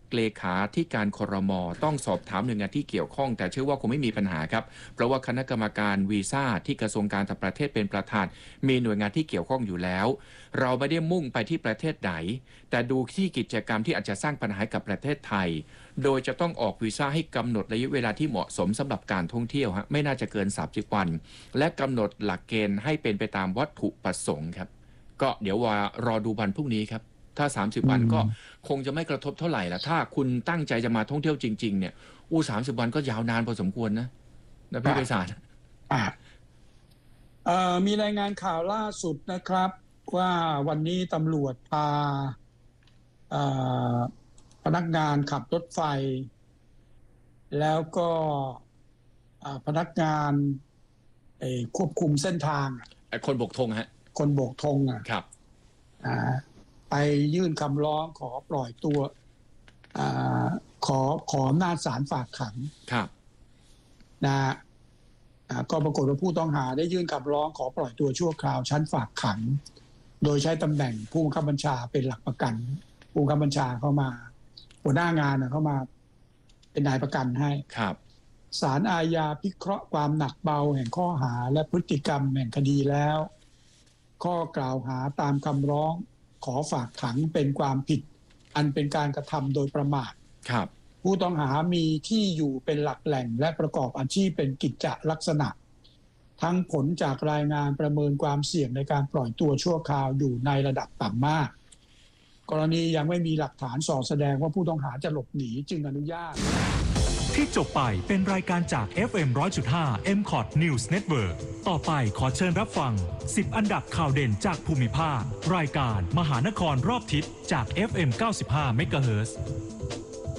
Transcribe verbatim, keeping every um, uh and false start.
เลขาธิการครม.ต้องสอบถามหน่วยงานที่เกี่ยวข้องแต่เชื่อว่าคงไม่มีปัญหาครับเพราะว่าคณะกรรมการวีซ่าที่กระทรวงการต่างประเทศเป็นประธานมีหน่วยงานที่เกี่ยวข้องอยู่แล้วเราไม่ได้มุ่งไปที่ประเทศไหนแต่ดูที่กิจกรรมที่อาจจะสร้างปัญหากับประเทศไทยโดยจะต้องออกวีซ่าให้กำหนดระยะเวลาที่เหมาะสมสำหรับการท่องเที่ยวฮะไม่น่าจะเกินสามสิบวันและกำหนดหลักเกณฑ์ให้เป็นไปตามวัตถุประสงค์ครับก็เดี๋ยวว่ารอดูวันพรุ่งนี้ครับถ้าสามสิบวันก็คงจะไม่กระทบเท่าไหร่ละถ้าคุณตั้งใจจะมาท่องเที่ยวจริงๆเนี่ยอู้สามสิบวันก็ยาวนานพอสมควรนะนะพี่ไพศาลอ่าเอ่อมีรายงานข่าวล่าสุดนะครับว่าวันนี้ตำรวจพาพนักงานขับรถไฟแล้วก็พนักงานควบคุมเส้นทางคนโบกธงฮะคนโบกธงอ่ะครับไปยื่นคำร้องขอปล่อยตัวขอขออำนาจศาลฝากขังครับนะก็ปรากฏว่าผู้ต้องหาได้ยื่นคำร้องขอปล่อยตัวชั่วคราวชั้นฝากขังโดยใช้ตำแหน่งผู้บังคับบัญชาเป็นหลักประกันผู้บังคับบัญชาเข้ามาหัวหน้างานเข้ามาเป็นนายประกันให้ครับศาลอาญาพิเคราะห์ความหนักเบาแห่งข้อหาและพฤติกรรมแห่งคดีแล้วข้อกล่าวหาตามคำร้องขอฝากขังเป็นความผิดอันเป็นการกระทำโดยประมาทครับผู้ต้องหามีที่อยู่เป็นหลักแหล่งและประกอบอาชีพเป็นกิจจลักษณะทั้งผลจากรายงานประเมินความเสี่ยงในการปล่อยตัวชั่วคราวอยู่ในระดับต่ำมากกรณียังไม่มีหลักฐานส่อแสดงว่าผู้ต้องหาจะหลบหนีจึงอนุญาตที่จบไปเป็นรายการจาก เอฟ เอ็ม หนึ่งร้อยจุดห้า เอ็ม คอท News Network ต่อไปขอเชิญรับฟังสิบอันดับข่าวเด่นจากภูมิภาครายการมหานครรอบทิศจาก เอฟ เอ็ม เก้าสิบห้า เมกะเฮิรตซ์